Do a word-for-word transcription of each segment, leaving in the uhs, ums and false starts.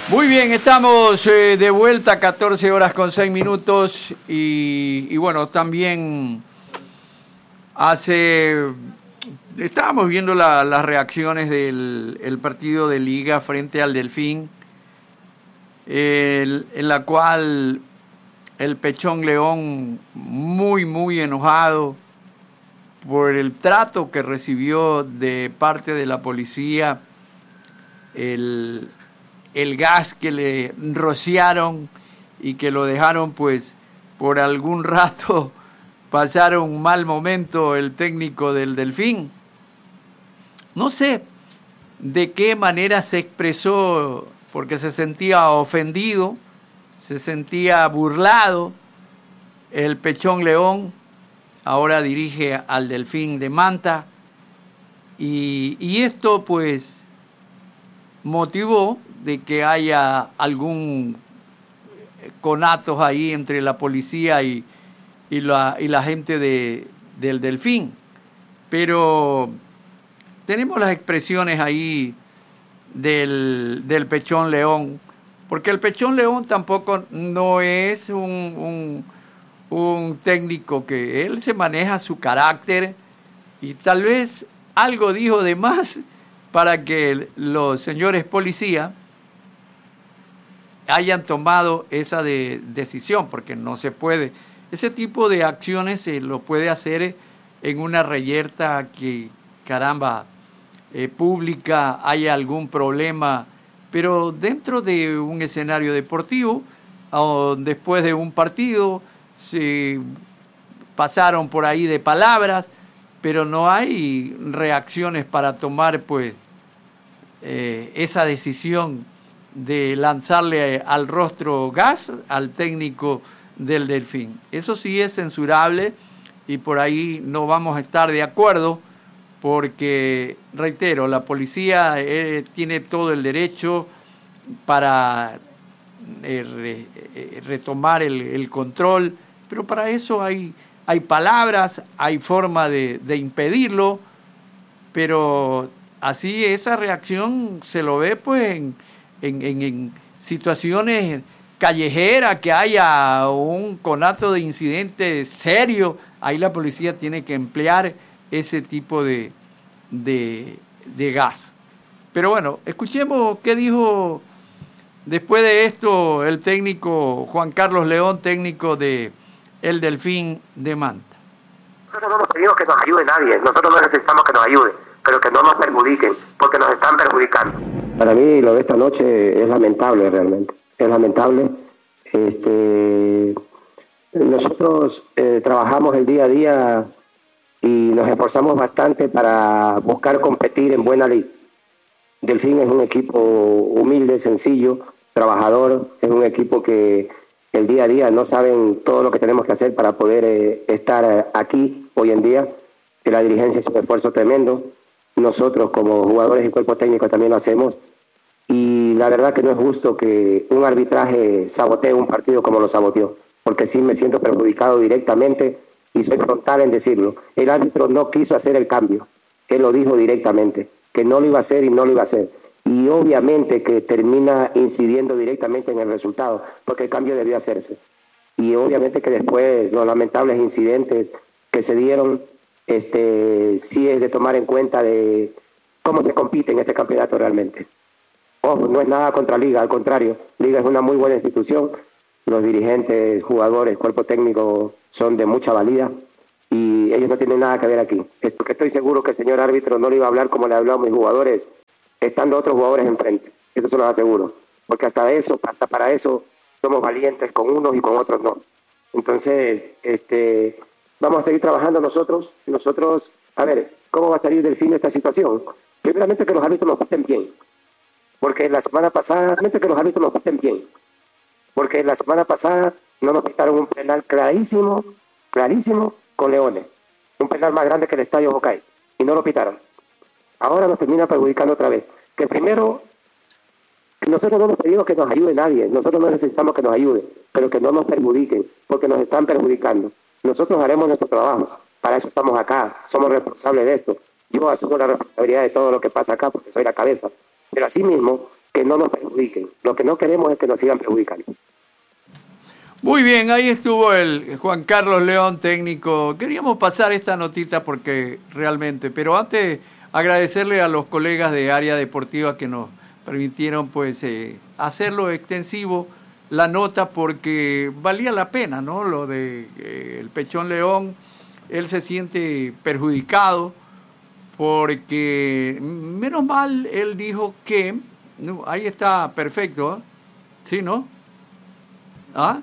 Muy bien, estamos eh, de vuelta, catorce horas con seis minutos y, y bueno, también hace, estábamos viendo la, las reacciones del el partido de Liga frente al Delfín, el, en la cual el Pechón León muy, muy enojado por el trato que recibió de parte de la policía, el... el gas que le rociaron y que lo dejaron pues por algún rato pasar un mal momento el técnico del Delfín. No sé de qué manera se expresó, porque se sentía ofendido, se sentía burlado. El Pechón León ahora dirige al Delfín de Manta y, y esto pues motivó de que haya algún conatos ahí entre la policía y, y, la, y la gente de, del Delfín. Pero tenemos las expresiones ahí del, del Pechón León, porque el Pechón León tampoco no es un, un, un técnico que él se maneja su carácter y tal vez algo dijo de más para que los señores policías hayan tomado esa de, decisión, porque no se puede. Ese tipo de acciones se lo puede hacer en una reyerta que, caramba, eh, pública, haya algún problema, pero dentro de un escenario deportivo, o después de un partido, se pasaron por ahí de palabras, pero no hay reacciones para tomar pues eh, esa decisión de lanzarle al rostro gas al técnico del Delfín. Eso sí es censurable y por ahí no vamos a estar de acuerdo porque, reitero, la policía eh, tiene todo el derecho para eh, re, eh, retomar el, el control, pero para eso hay, hay palabras, hay forma de, de impedirlo, pero así esa reacción se lo ve pues en En, en, en situaciones callejeras, que haya un conato de incidente serio, ahí la policía tiene que emplear ese tipo de, de, de gas. Pero bueno, escuchemos qué dijo después de esto el técnico Juan Carlos León, técnico de el Delfín de Manta. Nosotros no nos pedimos que nos ayude nadie, nosotros no necesitamos que nos ayude, pero que no nos perjudiquen, porque nos están perjudicando. Para mí lo de esta noche es lamentable realmente, es lamentable. Este, nosotros eh, trabajamos el día a día y nos esforzamos bastante para buscar competir en buena liga. Delfín es un equipo humilde, sencillo, trabajador, es un equipo que el día a día no saben todo lo que tenemos que hacer para poder eh, estar aquí hoy en día. Que la dirigencia es un esfuerzo tremendo. Nosotros como jugadores y cuerpo técnico también lo hacemos y la verdad que no es justo que un arbitraje sabotee un partido como lo saboteó, porque sí me siento perjudicado directamente y soy frontal en decirlo. El árbitro no quiso hacer el cambio, él lo dijo directamente, que no lo iba a hacer y no lo iba a hacer, y obviamente que termina incidiendo directamente en el resultado, porque el cambio debió hacerse, y obviamente que después los lamentables incidentes que se dieron Este, sí es de tomar en cuenta de cómo se compite en este campeonato realmente. Ojo, no es nada contra Liga, al contrario, Liga es una muy buena institución, los dirigentes, jugadores, cuerpo técnico son de mucha valía y ellos no tienen nada que ver aquí. Es porque estoy seguro que el señor árbitro no le iba a hablar como le habló a mis jugadores, estando otros jugadores enfrente, eso se los aseguro, porque hasta eso, hasta para eso somos valientes con unos y con otros no. Entonces, este... vamos a seguir trabajando nosotros, nosotros, a ver, ¿cómo va a salir del fin de esta situación? Primeramente que los árbitros nos piten bien, porque la semana pasada, primeramente que los árbitros nos piten bien, porque la semana pasada no nos pitaron un penal clarísimo, clarísimo con Leones, un penal más grande que el Estadio Jocay, y no lo pitaron. Ahora nos termina perjudicando otra vez, que primero, nosotros no nos pedimos que nos ayude nadie, nosotros no necesitamos que nos ayude, pero que no nos perjudiquen, porque nos están perjudicando. Nosotros haremos nuestro trabajo, para eso estamos acá, somos responsables de esto. Yo asumo la responsabilidad de todo lo que pasa acá porque soy la cabeza, pero asimismo que no nos perjudiquen. Lo que no queremos es que nos sigan perjudicando. Muy bien, ahí estuvo el Juan Carlos León, técnico. Queríamos pasar esta notita porque realmente, pero antes agradecerle a los colegas de Área Deportiva que nos permitieron pues eh, hacerlo extensivo la nota, porque valía la pena, ¿no? Lo de eh, el Pechón León, él se siente perjudicado porque menos mal él dijo que no, ahí está perfecto, ¿eh? ¿Sí, no? ¿Ah?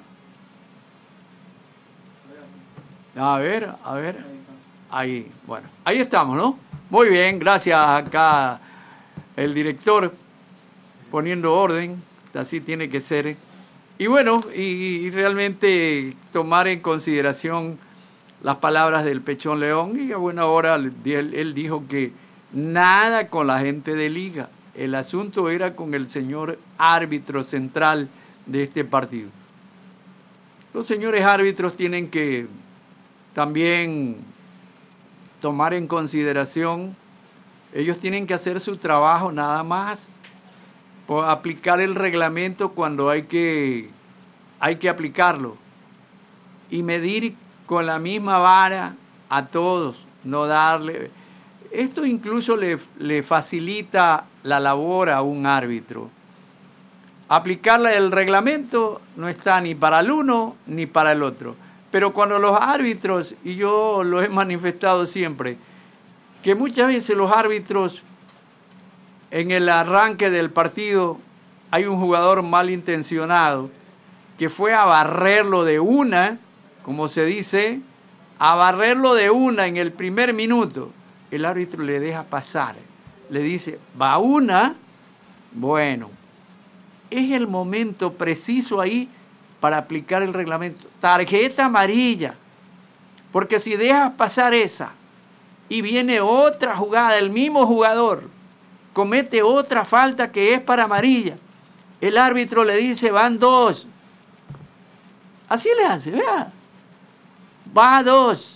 A ver, a ver. Ahí, bueno, ahí estamos, ¿no? Muy bien, gracias acá el director poniendo orden, así tiene que ser. Y bueno, y, y realmente tomar en consideración las palabras del Pechón León, y a buena hora él, él dijo que nada con la gente de liga, el asunto era con el señor árbitro central de este partido. Los señores árbitros tienen que también tomar en consideración, ellos tienen que hacer su trabajo nada más, o aplicar el reglamento cuando hay que, hay que aplicarlo, y medir con la misma vara a todos, no darle... Esto incluso le, le facilita la labor a un árbitro. Aplicarle el reglamento no está ni para el uno ni para el otro. Pero cuando los árbitros, y yo lo he manifestado siempre, que muchas veces los árbitros en el arranque del partido hay un jugador malintencionado que fue a barrerlo de una, como se dice, a barrerlo de una en el primer minuto. El árbitro le deja pasar, le dice, va una, bueno, es el momento preciso ahí para aplicar el reglamento. Tarjeta amarilla, porque si dejas pasar esa y viene otra jugada, el mismo jugador comete otra falta que es para amarilla, el árbitro le dice, van dos. Así le hace, vea. Va dos.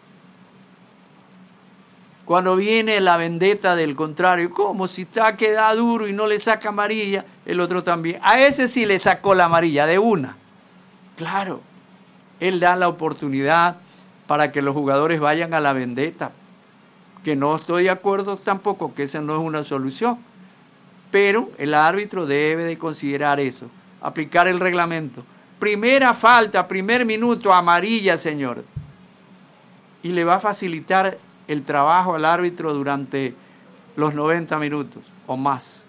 Cuando viene la vendetta del contrario, ¿cómo? Si está queda duro y no le saca amarilla, el otro también. A ese sí le sacó la amarilla de una. Claro, él da la oportunidad para que los jugadores vayan a la vendetta, que no estoy de acuerdo tampoco, que esa no es una solución. Pero el árbitro debe de considerar eso, aplicar el reglamento. Primera falta, primer minuto, amarilla, señor. Y le va a facilitar el trabajo al árbitro durante los noventa minutos o más.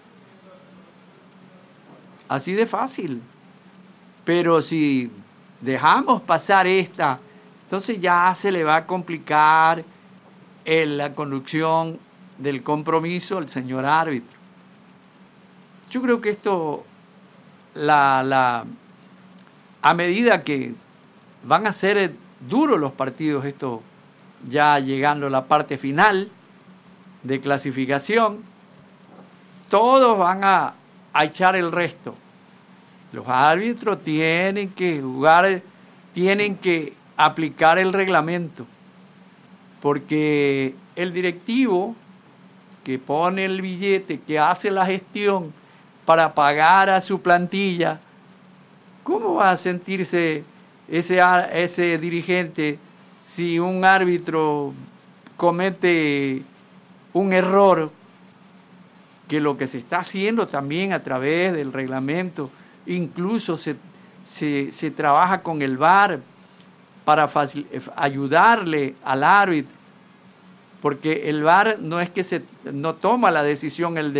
Así de fácil. Pero si dejamos pasar esta, entonces ya se le va a complicar en la conducción del compromiso al señor árbitro. Yo creo que esto, la, la, a medida que van a ser duros los partidos, esto ya llegando a la parte final de clasificación, todos van a, a echar el resto. Los árbitros tienen que jugar, tienen que aplicar el reglamento, porque el directivo que pone el billete, que hace la gestión para pagar a su plantilla, ¿cómo va a sentirse ese, ese dirigente si un árbitro comete un error? Que lo que se está haciendo también a través del reglamento, incluso se, se, se trabaja con el V A R para facil, ayudarle al árbitro, porque el V A R no es que se no toma la decisión el